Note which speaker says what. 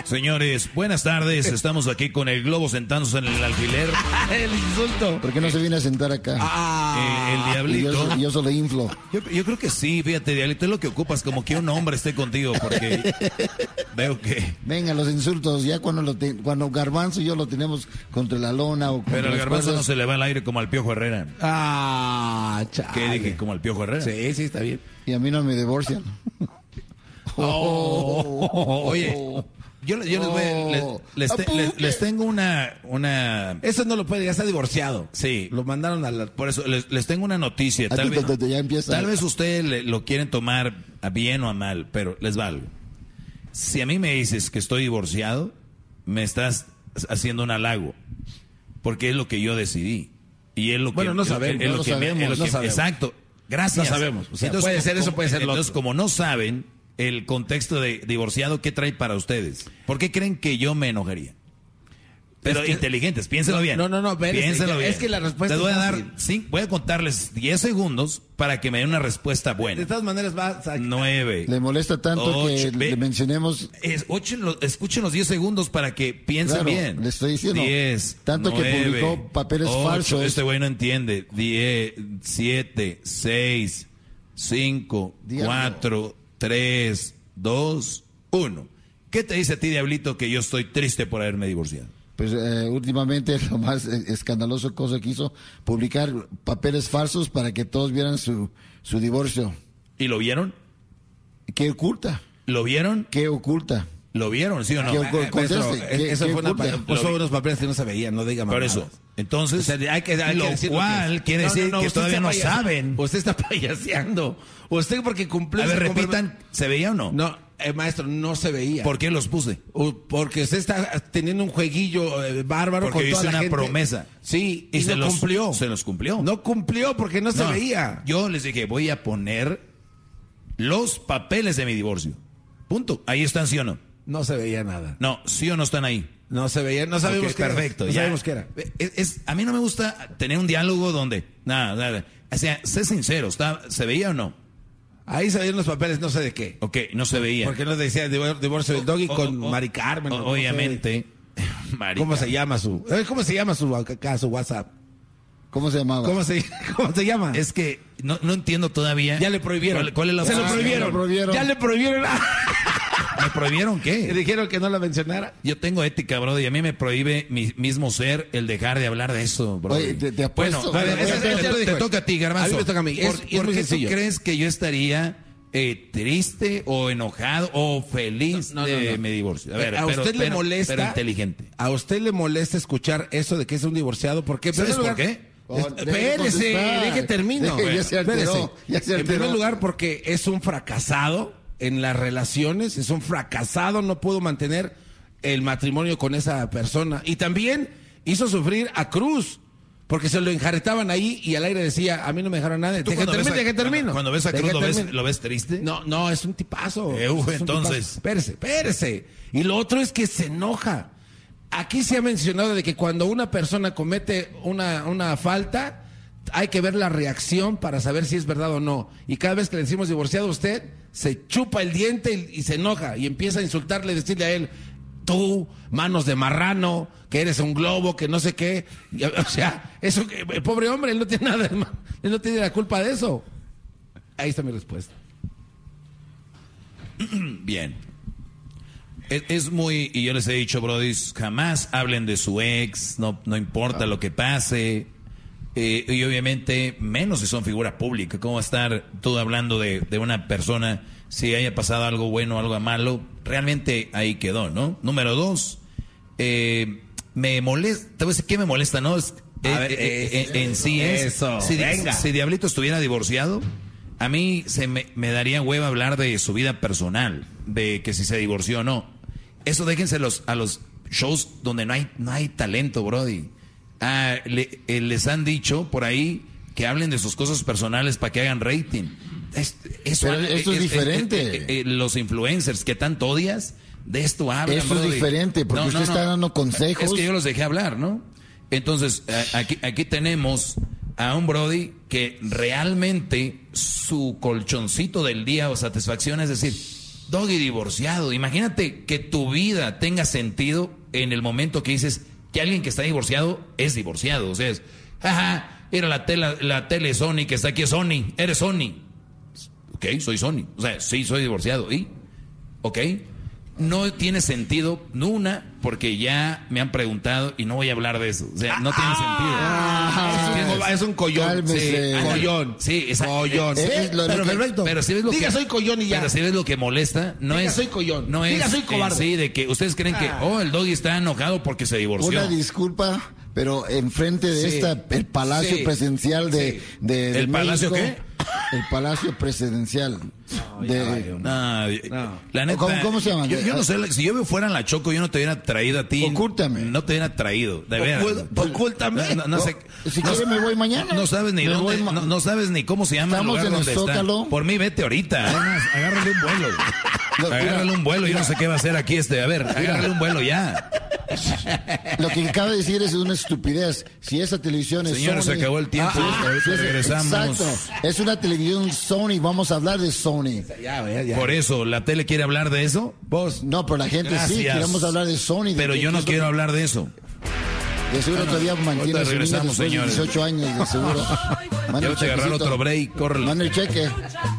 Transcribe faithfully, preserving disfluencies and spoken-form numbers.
Speaker 1: Señores, buenas tardes. Estamos aquí con el globo sentándose en el alfiler.
Speaker 2: El insulto.
Speaker 3: ¿Por qué no se viene a sentar acá?
Speaker 1: Ah, eh, el diablito.
Speaker 3: Y yo, yo solo inflo.
Speaker 1: Yo, yo creo que sí, fíjate, diablito, es lo que ocupas, como que un hombre esté contigo, porque veo que...
Speaker 3: Venga, los insultos, ya cuando lo te, cuando Garbanzo y yo lo tenemos contra la lona o contra
Speaker 1: Pero el
Speaker 3: las
Speaker 1: Garbanzo
Speaker 3: cuerdas.
Speaker 1: no se le va al aire como al Piojo Herrera.
Speaker 2: Ah, chale.
Speaker 1: ¿Qué dije? ¿Como al Piojo Herrera?
Speaker 2: Sí, sí, está bien.
Speaker 3: Y a mí no me divorcian.
Speaker 1: Oh, oye, yo, yo les, voy, les, les, te- les, les tengo una, una...
Speaker 2: Eso no lo puede, ya está divorciado.
Speaker 1: Sí.
Speaker 2: Lo mandaron a la...
Speaker 1: Por eso les, les tengo una noticia. Tal vez,
Speaker 3: Ya empieza.
Speaker 1: tal vez ustedes le- lo quieren tomar a bien o a mal, pero les va algo. Si a mí me dices que estoy divorciado, me estás haciendo un halago, porque es lo que yo decidí. Y es lo que...
Speaker 2: Bueno, no sabemos,
Speaker 1: es lo
Speaker 3: no
Speaker 1: que me-
Speaker 3: sabemos,
Speaker 1: es lo
Speaker 2: no
Speaker 1: que-
Speaker 2: sabemos.
Speaker 1: Exacto. Gracias.
Speaker 2: No sabemos. O sea, puede ser eso, puede ser lo
Speaker 1: Entonces,
Speaker 2: otro.
Speaker 1: como no saben el contexto de divorciado, ¿qué trae para ustedes? ¿Por qué creen que yo me enojaría? Pero
Speaker 2: Es que-
Speaker 1: inteligentes, piénselo
Speaker 2: No,
Speaker 1: bien.
Speaker 2: no, no, no, espérese,
Speaker 1: Piénselo
Speaker 2: ya-
Speaker 1: bien.
Speaker 2: es que la respuesta
Speaker 1: Les voy a
Speaker 2: es
Speaker 1: dar,
Speaker 2: fácil.
Speaker 1: sí, voy a contarles diez segundos para que me den una respuesta
Speaker 2: De
Speaker 1: buena.
Speaker 2: todas maneras va a...
Speaker 1: nueve.
Speaker 3: Le molesta tanto
Speaker 1: Ocho,
Speaker 3: que
Speaker 1: ve-
Speaker 3: le mencionemos.
Speaker 1: Es, ocho, lo- escuchen los diez segundos para que piensen
Speaker 3: Claro,
Speaker 1: bien.
Speaker 3: le estoy diciendo.
Speaker 1: diez,
Speaker 3: Tanto que
Speaker 1: nueve,
Speaker 3: publicó papeles
Speaker 1: ocho,
Speaker 3: falsos.
Speaker 1: Este güey no entiende. diez, siete, seis, cinco,
Speaker 3: Diablo.
Speaker 1: cuatro, tres, dos, uno. ¿Qué te dice a ti, Diablito, que yo estoy triste por haberme divorciado?
Speaker 3: Pues eh, últimamente lo más eh, escandaloso cosa que hizo, publicar papeles falsos para que todos vieran su, su divorcio.
Speaker 1: ¿Y lo vieron?
Speaker 3: ¿Qué oculta?
Speaker 1: ¿Lo vieron?
Speaker 3: ¿Qué oculta?
Speaker 1: ¿Lo vieron, sí o no?
Speaker 3: ¿Qué-
Speaker 2: Eh,
Speaker 3: conteste,
Speaker 2: maestro,
Speaker 3: ¿qué-
Speaker 2: eso
Speaker 3: qué
Speaker 2: fue una,
Speaker 3: oculta?
Speaker 2: puso
Speaker 1: Lo vi.
Speaker 2: unos papeles que no se veían, no diga
Speaker 1: Por
Speaker 2: mamadas.
Speaker 1: eso. Entonces,
Speaker 2: O sea, hay que, hay que
Speaker 1: lo
Speaker 2: decir lo
Speaker 1: cual
Speaker 2: que es.
Speaker 1: quiere
Speaker 2: No,
Speaker 1: decir
Speaker 2: no, no,
Speaker 1: que
Speaker 2: usted
Speaker 1: todavía
Speaker 2: está
Speaker 1: no
Speaker 2: payase-
Speaker 1: saben.
Speaker 2: Usted está payaseando. Usted porque cumplió...
Speaker 1: A ver,
Speaker 2: se conforme-
Speaker 1: repitan, ¿se veía o no?
Speaker 2: No, eh, maestro, no se veía.
Speaker 1: ¿Por qué los puse?
Speaker 2: O porque usted está teniendo un jueguillo eh, bárbaro
Speaker 1: Porque
Speaker 2: con
Speaker 1: hice
Speaker 2: toda la
Speaker 1: una
Speaker 2: gente.
Speaker 1: promesa.
Speaker 2: Sí, y,
Speaker 1: Y se
Speaker 2: no
Speaker 1: los-
Speaker 2: cumplió.
Speaker 1: se los cumplió.
Speaker 2: No cumplió porque no, se
Speaker 1: No,
Speaker 2: veía.
Speaker 1: Yo les dije, voy a poner los papeles de mi divorcio. Punto. Ahí están, ¿sí o no?
Speaker 2: No se veía nada.
Speaker 1: No, ¿sí o no están ahí?
Speaker 2: No se veía, no sabemos
Speaker 1: Ok,
Speaker 2: qué
Speaker 1: perfecto.
Speaker 2: era. No
Speaker 1: ya.
Speaker 2: sabemos qué era.
Speaker 1: Es, es- a mí no me gusta tener un diálogo donde, nada, nada. O sea, sé sincero, ¿está, ¿se veía o no?
Speaker 2: Ahí se veían los papeles, no sé de qué.
Speaker 1: Ok, no se veía.
Speaker 2: Porque no decía divor- divorcio del doggy
Speaker 1: O-
Speaker 2: con
Speaker 1: o-
Speaker 2: Mari Carmen.
Speaker 1: o-
Speaker 2: o no sé.
Speaker 1: Obviamente. Mari
Speaker 2: ¿Cómo se
Speaker 1: Carmen.
Speaker 2: llama su? eh, ¿Cómo se llama su acá, su WhatsApp?
Speaker 3: ¿Cómo se llamaba?
Speaker 2: ¿Cómo se, cómo se llama?
Speaker 1: Es que no, no entiendo todavía.
Speaker 2: Ya le prohibieron.
Speaker 1: ¿Cuál, cuál es la
Speaker 2: Se lo
Speaker 1: opción?
Speaker 2: prohibieron.
Speaker 3: Ya lo prohibieron.
Speaker 2: Ya le prohibieron.
Speaker 1: ¿Me prohibieron
Speaker 2: Y
Speaker 1: qué?
Speaker 2: dijeron que no la mencionara.
Speaker 1: Yo tengo ética, bro, y a mí me prohíbe mi mismo ser el dejar de hablar de eso, bro.
Speaker 3: Oye, te- te apuesto-
Speaker 1: Bueno, a ver,
Speaker 3: Bueno,
Speaker 1: ese-
Speaker 3: ese-
Speaker 1: ese-
Speaker 2: ya lo
Speaker 1: te,
Speaker 2: dijo él.
Speaker 1: toca a ti, Garbanzo.
Speaker 2: A mí me toca a mí. Es-
Speaker 1: ¿Por,
Speaker 2: es
Speaker 1: por
Speaker 2: muy
Speaker 1: qué tú
Speaker 2: sencillo.
Speaker 1: crees que yo estaría eh, triste o enojado o feliz
Speaker 2: No, no,
Speaker 1: de
Speaker 2: no.
Speaker 1: mi divorcio? A ver,
Speaker 2: a
Speaker 1: pero-
Speaker 2: usted le
Speaker 1: pero-
Speaker 2: molesta.
Speaker 1: Pero inteligente.
Speaker 2: A usted le molesta escuchar eso de que es un divorciado. Porque en
Speaker 1: ¿Sabes
Speaker 2: primer
Speaker 1: por
Speaker 2: lugar-
Speaker 1: qué?
Speaker 3: Oh,
Speaker 2: Est-
Speaker 3: deje de
Speaker 2: Espérese,
Speaker 3: contestar.
Speaker 2: deje termino.
Speaker 3: Deje, ya se alteró,
Speaker 2: Espérese.
Speaker 3: ya se
Speaker 2: En
Speaker 3: alteró.
Speaker 2: primer lugar, porque es un fracasado en las relaciones, es un fracasado, no pudo mantener el matrimonio con esa persona. Y también hizo sufrir a Cruz, porque se lo enjaretaban ahí y al aire decía, a mí no me dejaron nada.
Speaker 1: ¿Tú
Speaker 2: Deje
Speaker 1: cuando ves
Speaker 2: termino,
Speaker 1: a-
Speaker 2: deje termino.
Speaker 1: Cuando, cuando ves a
Speaker 2: Deje
Speaker 1: Cruz, ¿lo ves,
Speaker 2: termino.
Speaker 1: ¿lo ves triste?
Speaker 2: No, no, es un tipazo.
Speaker 1: Eh, uh,
Speaker 2: Es un
Speaker 1: entonces.
Speaker 2: tipazo. Espérese, espérese. Y lo otro es que se enoja. Aquí se ha mencionado de que cuando una persona comete una, una falta, hay que ver la reacción para saber si es verdad o no. Y cada vez que le decimos divorciado, usted se chupa el diente y, y se enoja y empieza a insultarle, decirle a él, tú, manos de marrano, que eres un globo, que no sé qué. Y, o sea, eso que el pobre hombre, él no tiene nada, de ma- él no tiene la culpa de eso. Ahí está mi respuesta.
Speaker 1: Bien. Es, es muy, y yo les he dicho, Brody, jamás hablen de su ex, no, no importa lo que pase. Eh, y obviamente, menos si son figura pública. ¿Cómo va a estar tú hablando de, de una persona si haya pasado algo bueno o algo malo? Realmente ahí quedó, ¿no? Número dos, eh, me molesta, te voy a decir qué me molesta, ¿no? Es,
Speaker 2: A
Speaker 1: eh,
Speaker 2: ver,
Speaker 1: eh,
Speaker 2: eso,
Speaker 1: eh, en sí es,
Speaker 2: eso,
Speaker 1: si,
Speaker 2: venga.
Speaker 1: si Diablito estuviera divorciado, a mí se me, me daría hueva hablar de su vida personal, de que si se divorció o no. Eso déjense los, a los shows donde no hay, no hay talento, Brody. Ah, le- eh, les han dicho por ahí que hablen de sus cosas personales para que hagan rating. Es- eso
Speaker 3: Pero esto es diferente.
Speaker 1: eh, eh, los influencers que tanto odias, de esto hablan.
Speaker 3: Esto es
Speaker 1: Brody.
Speaker 3: diferente, porque usted está dando consejos.
Speaker 1: Es que yo los dejé hablar, ¿no? Entonces, a- aquí, aquí tenemos a un Brody que realmente su colchoncito del día o satisfacción es decir, Doggy divorciado. Imagínate que tu vida tenga sentido en el momento que dices que alguien que está divorciado es divorciado. O sea, es, jaja, era la tele, la tele Sony que está aquí, es Sony, eres Sony. Ok, soy Sony. O sea, sí, soy divorciado. ¿Y? Ok. No tiene sentido, una, porque ya me han preguntado y no voy a hablar de eso. O sea, no tiene sentido.
Speaker 2: Ah, es, un, es un collón.
Speaker 3: Cálmese.
Speaker 2: Sí, collón.
Speaker 1: Sí, exacto.
Speaker 2: Collón.
Speaker 3: Eh, lo-
Speaker 2: pero
Speaker 3: lo que-
Speaker 2: perfecto.
Speaker 1: Pero si ves lo
Speaker 2: Diga
Speaker 1: que,
Speaker 2: soy collón y ya.
Speaker 1: Pero si ves lo que molesta, no
Speaker 2: Diga
Speaker 1: es.
Speaker 2: soy collón.
Speaker 1: No
Speaker 2: Diga
Speaker 1: es
Speaker 2: soy
Speaker 1: en
Speaker 2: cobarde.
Speaker 1: sí de que ustedes creen que,
Speaker 2: Ah.
Speaker 1: oh, el Doggy está enojado porque se divorció.
Speaker 3: Una disculpa, pero enfrente de
Speaker 2: Sí.
Speaker 3: esta, el Palacio
Speaker 2: Sí.
Speaker 3: Presidencial de,
Speaker 2: Sí.
Speaker 3: de, de
Speaker 1: ¿El Palacio
Speaker 3: México,
Speaker 1: qué?
Speaker 3: El Palacio Presidencial. de,
Speaker 1: No,
Speaker 2: No.
Speaker 1: la neta,
Speaker 3: ¿Cómo- cómo se llama?
Speaker 1: Yo, yo no sé, si yo fuera en la Choco, yo no te hubiera traído a ti.
Speaker 3: Ocúltame.
Speaker 1: No te hubiera traído, de verdad.
Speaker 2: Ocul- ocúltame.
Speaker 1: No, no sé.
Speaker 3: Si
Speaker 1: no,
Speaker 3: quiere me voy mañana.
Speaker 1: no sabes ni
Speaker 3: Me
Speaker 1: dónde,
Speaker 3: voy ma-
Speaker 1: no, no sabes ni cómo se llama el
Speaker 3: Estamos
Speaker 1: lugar
Speaker 3: en el
Speaker 1: donde está.
Speaker 3: Zócalo.
Speaker 1: Por mí, vete ahorita. Además, agárrale un vuelo.
Speaker 3: No, mira,
Speaker 1: Agárrale un vuelo, yo no sé qué va a hacer aquí este. A ver, agárrale un vuelo ya.
Speaker 3: Lo que acaba de decir es una estupidez. Si esa televisión es
Speaker 1: Señores, se
Speaker 3: Sony-
Speaker 1: acabó el tiempo.
Speaker 3: Ah,
Speaker 1: Ahorita
Speaker 3: sí, sí,
Speaker 1: regresamos.
Speaker 3: Exacto. Es una televisión Sony. Vamos a hablar de Sony.
Speaker 2: Ya, ya, ya.
Speaker 1: Por eso, ¿la tele quiere hablar de eso?
Speaker 2: Vos.
Speaker 3: No, pero la gente sí.
Speaker 1: Gracias.
Speaker 3: Queremos hablar de Sony. de
Speaker 1: Pero
Speaker 3: que-
Speaker 1: yo
Speaker 3: que
Speaker 1: no
Speaker 3: es lo
Speaker 1: quiero
Speaker 3: que-
Speaker 1: hablar de eso.
Speaker 3: De seguro todavía mantiene a su niña
Speaker 1: regresamos,
Speaker 3: después de
Speaker 1: señores.
Speaker 3: dieciocho años, de seguro. Manda
Speaker 1: Ya
Speaker 3: el
Speaker 1: voy a agarrar
Speaker 3: chequecito.
Speaker 1: otro break, córrele.
Speaker 3: Manda el cheque.